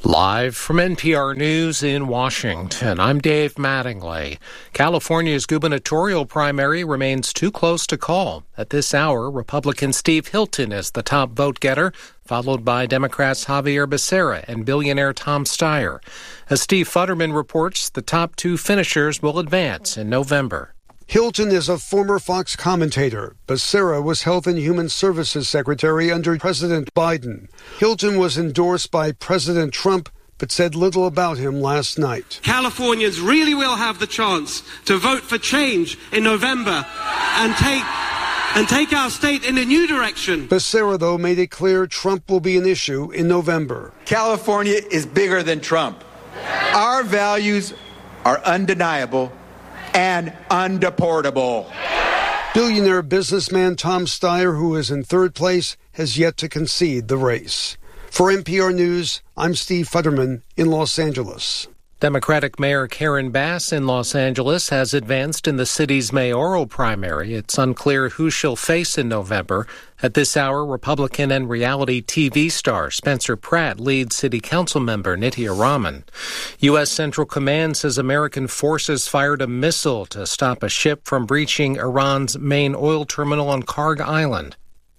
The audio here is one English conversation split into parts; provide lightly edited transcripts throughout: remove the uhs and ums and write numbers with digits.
Live from NPR News in Washington, I'm Dave Mattingly. California's gubernatorial primary remains too close to call. At this hour, Republican Steve Hilton is the top vote-getter, followed by Democrats Xavier Becerra and billionaire Tom Steyer. As Steve Futterman reports, the top two finishers will advance in November. Hilton is a former Fox commentator. Becerra was Health and Human Services Secretary under President Biden. Hilton was endorsed by President Trump, but said little about him last night. Californians really will have the chance to vote for change in November and take our state in a new direction. Becerra, though, made it clear Trump will be an issue in November. California is bigger than Trump. Our values are undeniable and undeportable. Billionaire businessman Tom Steyer, who is in third place, has yet to concede the race. For NPR News, I'm Steve Futterman in Los Angeles. Democratic Mayor Karen Bass in Los Angeles has advanced in the city's mayoral primary. It's unclear who she'll face in November. At this hour, Republican and reality TV star Spencer Pratt leads City Council member Nitya Raman. U.S. Central Command says American forces fired a missile to stop a ship from breaching Iran's main oil terminal on Karg Island.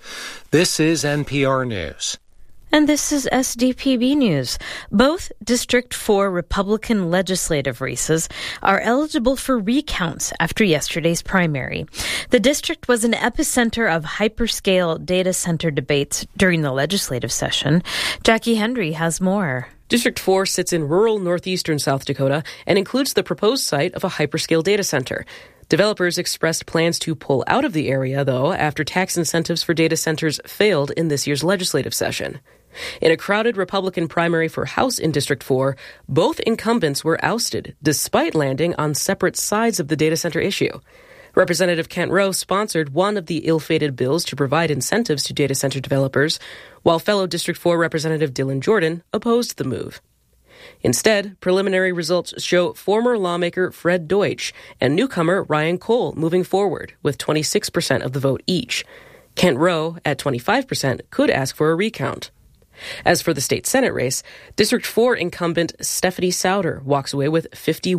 This is NPR News. And this is SDPB News. Both District 4 Republican legislative races are eligible for recounts after yesterday's primary. The district was an epicenter of hyperscale data center debates during the legislative session. Jackie Henry has more. District 4 sits in rural northeastern South Dakota and includes the proposed site of a hyperscale data center. Developers expressed plans to pull out of the area, though, after tax incentives for data centers failed in this year's legislative session. In a crowded Republican primary for House in District 4, both incumbents were ousted, despite landing on separate sides of the data center issue. Representative Kent Rowe sponsored one of the ill-fated bills to provide incentives to data center developers, while fellow District 4 Representative Dylan Jordan opposed the move. Instead, preliminary results show former lawmaker Fred Deutsch and newcomer Ryan Cole moving forward with 26% of the vote each. Kent Rowe, at 25%, could ask for a recount. As for the state Senate race, District 4 incumbent Stephanie Souter walks away with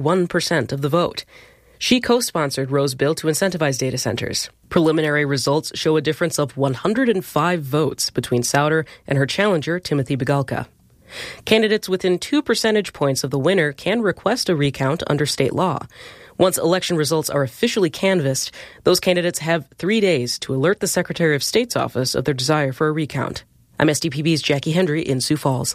51% of the vote. She co-sponsored Rowe's bill to incentivize data centers. Preliminary results show a difference of 105 votes between Souter and her challenger, Timothy Begalka. Candidates within 2 percentage points of the winner can request a recount under state law. Once election results are officially canvassed, those candidates have 3 days to alert the Secretary of State's office of their desire for a recount. I'm SDPB's Jackie Henry in Sioux Falls.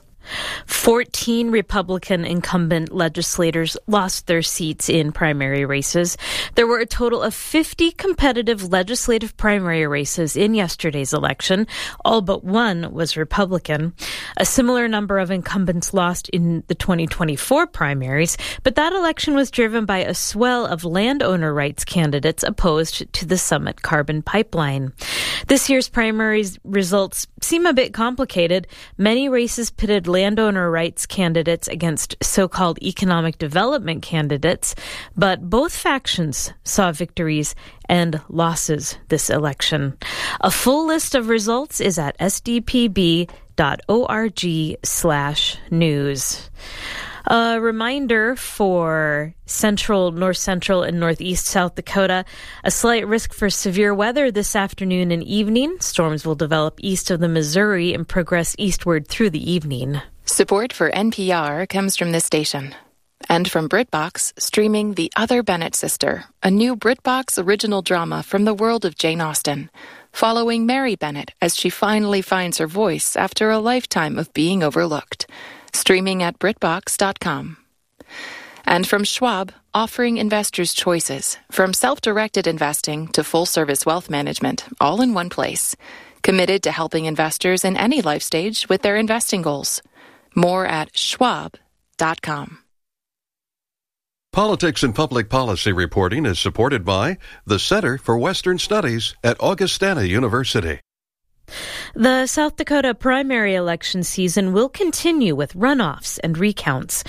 14 Republican incumbent legislators lost their seats in primary races. There were a total of 50 competitive legislative primary races in yesterday's election. All but one was Republican. A similar number of incumbents lost in the 2024 primaries, but that election was driven by a swell of landowner rights candidates opposed to the Summit carbon pipeline. This year's primaries results seem a bit complicated. Many races pitted landowner rights candidates against so-called economic development candidates, but both factions saw victories and losses this election. A full list of results is at sdpb.org/news. A reminder for central, north central, and northeast South Dakota, a slight risk for severe weather this afternoon and evening. Storms will develop east of the Missouri and progress eastward through the evening. Support for NPR comes from this station. And from BritBox, streaming The Other Bennett Sister, a new BritBox original drama from the world of Jane Austen, following Mary Bennett as she finally finds her voice after a lifetime of being overlooked. Streaming at BritBox.com. And from Schwab, offering investors choices, from self-directed investing to full-service wealth management, all in one place. Committed to helping investors in any life stage with their investing goals. More at Schwab.com. Politics and Public Policy reporting is supported by the Center for Western Studies at Augustana University. The South Dakota primary election season will continue with runoffs and recounts.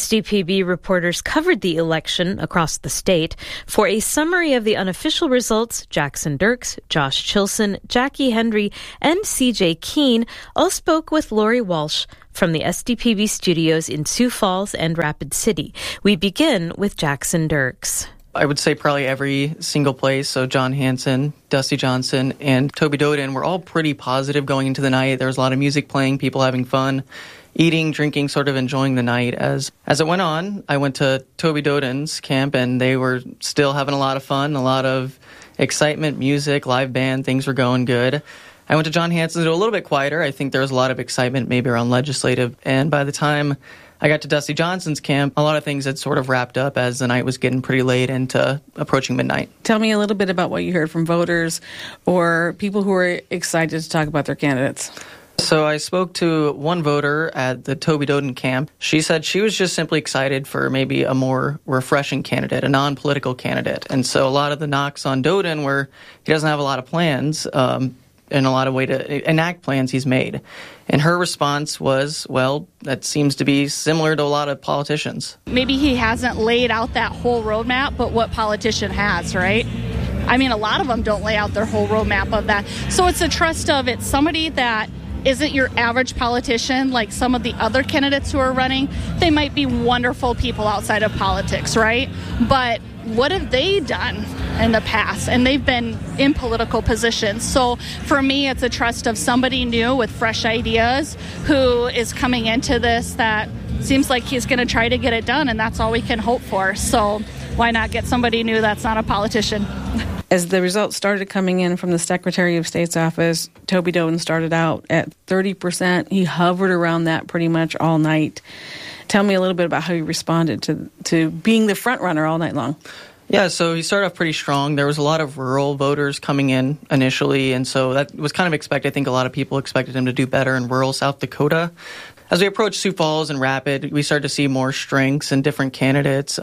SDPB reporters covered the election across the state. For a summary of the unofficial results, Jackson Dirks, Josh Chilson, Jackie Henry, and CJ Keene all spoke with Lori Walsh from the SDPB studios in Sioux Falls and Rapid City. We begin with Jackson Dirks. I would say probably every single place. So John Hanson, Dusty Johnson, and Toby Doden were all pretty positive going into the night. There was a lot of music playing, people having fun, eating, drinking, sort of enjoying the night. As it went on, I went to Toby Doden's camp, and they were still having a lot of fun, a lot of excitement, music, live band, things were going good. I went to John Hanson's, a little bit quieter. I think there was a lot of excitement maybe around legislative, and by the time I got to Dusty Johnson's camp, a lot of things had sort of wrapped up as the night was getting pretty late into approaching midnight. Tell me a little bit about what you heard from voters or people who were excited to talk about their candidates. So I spoke to one voter at the Toby Doden camp. She said she was just simply excited for maybe a more refreshing candidate, a non-political candidate. And so a lot of the knocks on Doden were he doesn't have a lot of plans, and a lot of way to enact plans he's made. And her response was, well, that seems to be similar to a lot of politicians. Maybe he hasn't laid out that whole roadmap, but what politician has, right? I mean, a lot of them don't lay out their whole roadmap of that. So it's a trust of it's somebody that isn't your average politician like some of the other candidates who are running. They might be wonderful people outside of politics, right? But what have they done in the past? And they've been in political positions. So for me, it's a trust of somebody new with fresh ideas who is coming into this that seems like he's going to try to get it done, and that's all we can hope for. So why not get somebody new that's not a politician? As the results started coming in from the Secretary of State's office, Toby Doden started out at 30%. He hovered around that pretty much all night. Tell me a little bit about how you responded to being the front runner all night long. Yeah, so he started off pretty strong. There was a lot of rural voters coming in initially, and so that was kind of expected. I think a lot of people expected him to do better in rural South Dakota. As we approached Sioux Falls and Rapid, we started to see more strengths and different candidates.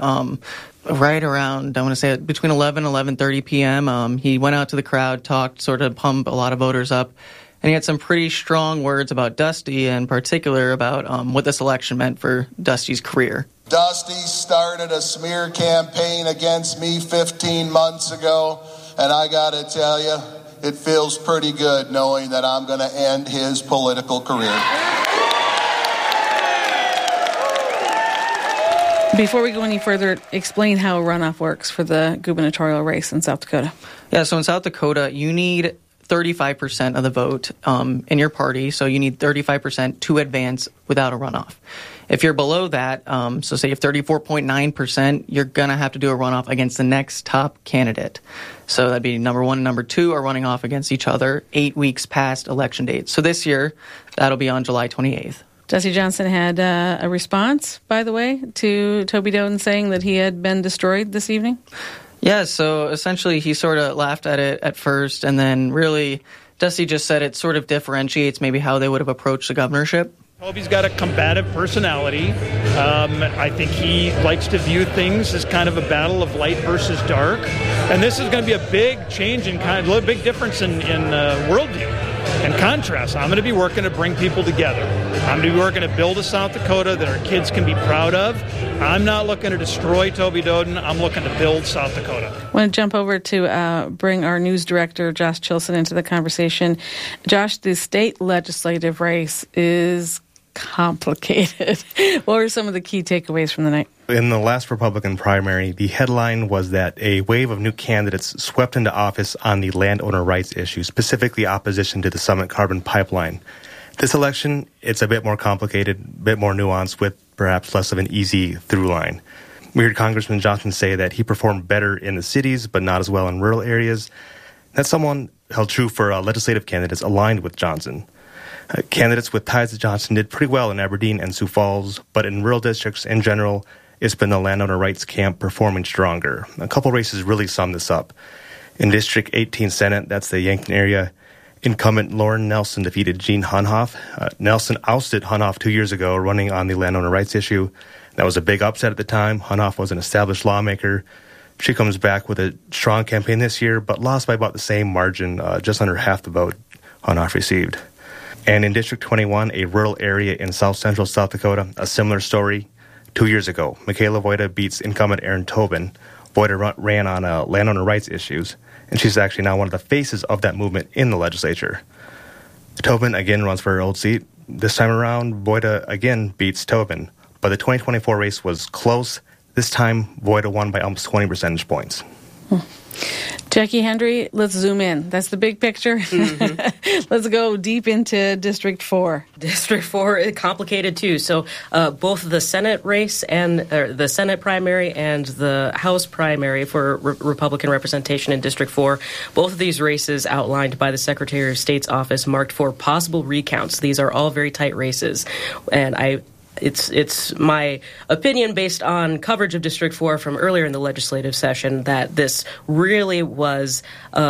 Right around, I want to say, between 11:30 p.m., he went out to the crowd, talked, sort of pumped a lot of voters up. And he had some pretty strong words about Dusty, in particular about what this election meant for Dusty's career. Dusty started a smear campaign against me 15 months ago, and I got to tell you, it feels pretty good knowing that I'm going to end his political career. Before we go any further, explain how a runoff works for the gubernatorial race in South Dakota. Yeah, so in South Dakota, you need 35% of the vote in your party, so you need 35% to advance without a runoff. If you're below that, so say you have 34.9%, you're going to have to do a runoff against the next top candidate. So that'd be number one and number two are running off against each other 8 weeks past election date. So this year, that'll be on July 28th. Dusty Johnson had a response, by the way, to Toby Doden saying that he had been destroyed this evening? Yeah, so essentially he sort of laughed at it at first, and then really Dusty just said it sort of differentiates maybe how they would have approached the governorship. Toby's got a combative personality. I think he likes to view things as kind of a battle of light versus dark. And this is going to be a big change in kind of a big difference in worldview and contrast. I'm going to be working to bring people together. I'm going to be working to build a South Dakota that our kids can be proud of. I'm not looking to destroy Toby Doden. I'm looking to build South Dakota. I want to jump over to bring our news director, Josh Chilson, into the conversation. Josh, the state legislative race is complicated. What were some of the key takeaways from the night? In the last Republican primary, the headline was that a wave of new candidates swept into office on the landowner rights issue, specifically opposition to the Summit Carbon Pipeline. This election, it's a bit more complicated, a bit more nuanced, with perhaps less of an easy through line. We heard Congressman Johnson say that he performed better in the cities, but not as well in rural areas. That's someone held true for legislative candidates aligned with Johnson. Candidates with ties to Johnson did pretty well in Aberdeen and Sioux Falls, but in rural districts in general, it's been the landowner rights camp performing stronger. A couple races really sum this up. In District 18 Senate, that's the Yankton area, incumbent Lauren Nelson defeated Jean Hunhoff. Nelson ousted Hunhoff 2 years ago, running on the landowner rights issue. That was a big upset at the time. Hunhoff was an established lawmaker. She comes back with a strong campaign this year, but lost by about the same margin, just under half the vote, not received. And in District 21, a rural area in south-central South Dakota, a similar story. 2 years ago, Michaela Voida beats incumbent Aaron Tobin. Voida ran on landowner rights issues, and she's actually now one of the faces of that movement in the legislature. Tobin again runs for her old seat. This time around, Voida again beats Tobin, but the 2024 race was close. This time, Voida won by almost 20 percentage points. Jackie Hendry, let's zoom in. That's the big picture. Mm-hmm. Let's go deep into District 4. District 4 is complicated, too. So both the Senate race and the Senate primary and the House primary for Republican representation in District 4, both of these races outlined by the Secretary of State's office marked for possible recounts. These are all very tight races. And It's my opinion based on coverage of District 4 from earlier in the legislative session that this really was